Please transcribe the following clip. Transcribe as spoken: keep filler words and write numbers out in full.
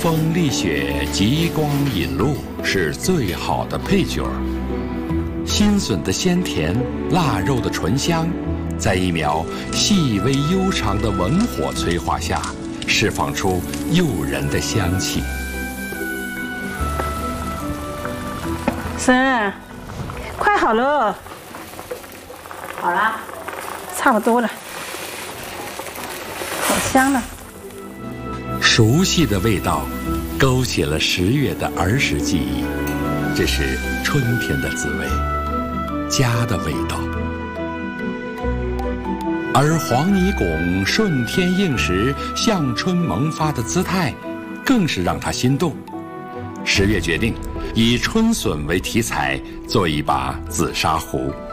风丽雪，极光引路是最好的配角。新笋的鲜甜，腊肉的醇香，在一苗细微悠长的文火催化下，释放出诱人的香气。 婶，快好了。 好了， 差不多了，好香了。 熟悉的味道，勾起了十月的儿时记忆。这是春天的滋味，家的味道。而黄泥拱顺天应时、向春萌发的姿态，更是让他心动。十月决定以春笋为题材，做一把紫砂壶。